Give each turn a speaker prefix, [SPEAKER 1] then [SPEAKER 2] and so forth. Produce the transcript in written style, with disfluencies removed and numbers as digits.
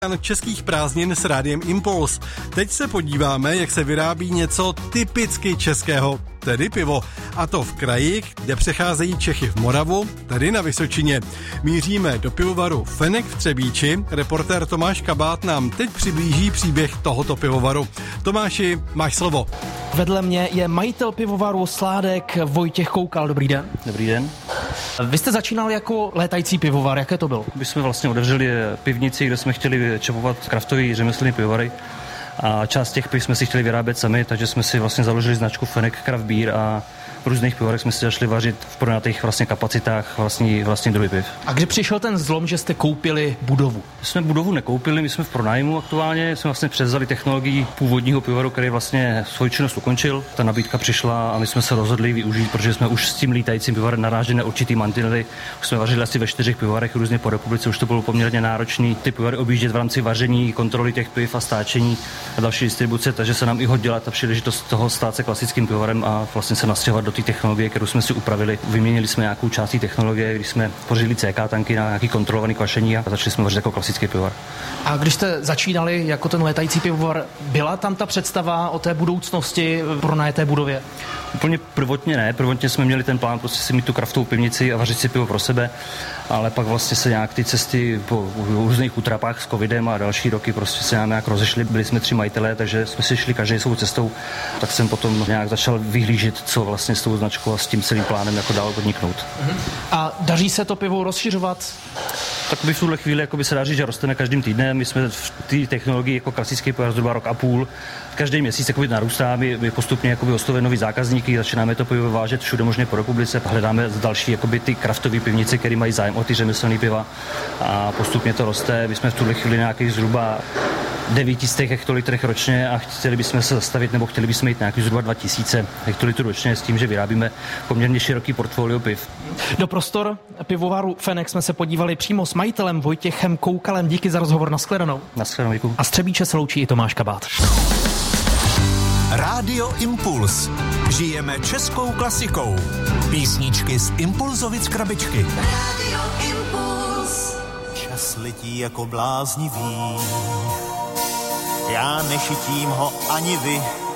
[SPEAKER 1] českých prázdnin s Rádiem Impuls. Teď se podíváme, jak se vyrábí něco typicky českého, tedy pivo. A to v kraji, kde přecházejí Čechy v Moravu, tedy na Vysočině. Míříme do pivovaru Fenek v Třebíči. Reportér Tomáš Kabát nám teď přiblíží příběh tohoto pivovaru. Tomáši, máš slovo.
[SPEAKER 2] Vedle mě je majitel pivovaru Sládek Vojtěch Koukal. Dobrý den.
[SPEAKER 3] Dobrý den.
[SPEAKER 2] Vy jste začínal jako létající pivovar, jaké to bylo?
[SPEAKER 3] My jsme vlastně otevřeli pivnici, kde jsme chtěli čepovat kraftový řemeslný pivovary a část těch piv jsme si chtěli vyrábět sami, takže jsme si vlastně založili značku Fenek Craft Beer a v různých pivovarech jsme si začali vařit v pronatých vlastně kapacitách vlastní druhy piv.
[SPEAKER 2] A kdy přišel ten zlom, že jste koupili budovu?
[SPEAKER 3] My jsme budovu nekoupili, my jsme v pronájmu aktuálně, jsme vlastně převzali technologii původního pivovaru, který vlastně svou činnost ukončil. Ta nabídka přišla a my jsme se rozhodli využít, protože jsme už s tím lítajícím pivovarem naráželi na určitý mantinely. Už jsme vařili asi ve 4 pivovarech různě po republice, už to bylo poměrně náročný ty pivovary objíždět v rámci vaření, kontroly těch piv a stáčení a další distribuce, takže se nám i hodila ta příležitost toho stát se klasickým pivovarem a vlastně se nastěhovat do té technologie, kterou jsme si upravili. Vyměnili jsme nějakou část technologie, když jsme pořídili CK tanky na nějaký kontrolovaný kvašení a začali jsme vařit jako klasický pivovar.
[SPEAKER 2] A když jste začínali jako ten létající pivovar, byla tam ta představa o té budoucnosti pronajeté budově?
[SPEAKER 3] Úplně prvotně ne, prvotně jsme měli ten plán prostě si mít tu kraftovou pivnici a vařit si pivo pro sebe, ale pak vlastně se nějak ty cesty po různých útrapách s covidem a další roky prostě se nějak rozešli, byli jsme 3 majitelé, takže jsme si šli každý svou cestou, tak jsem potom nějak začal vyhlížet, co vlastně s tou značkou a s tím celým plánem jako dál podniknout.
[SPEAKER 2] A daří se to pivo rozšiřovat?
[SPEAKER 3] Tak v tuhle chvíli jako by se dá říct, že rosteme každým týdnem. My jsme v té technologii jako klasický pivovar zhruba rok a půl. Každý měsíc jako narůstá, my postupně jako oslovujeme nový zákazníky, začínáme to pivo vážet všude možně po republice, hledáme další jako by ty kraftové pivnice, které mají zájem o ty řemeslné piva a postupně to roste. My jsme v tuhle chvíli nějakých zhruba 900 hektolitrech ročně a chtěli bychom se zastavit, nebo chtěli bychom mít nějaký zhruba 2000 hektolitrů ročně s tím, že vyrábíme poměrně široký portfolio piv.
[SPEAKER 2] Do prostor pivovaru Fenek jsme se podívali přímo s majitelem Vojtěchem Koukalem. Díky za rozhovor, nashledanou.
[SPEAKER 3] Nashledanou, děkuji.
[SPEAKER 2] A z Třebíče se loučí i Tomáš Kabát.
[SPEAKER 4] Rádio Impuls. Žijeme českou klasikou. Písničky z Impulzovic krabičky.
[SPEAKER 5] Rádio Impuls.
[SPEAKER 6] Čas letí jako bláznivý. Já nešitím ho ani vy.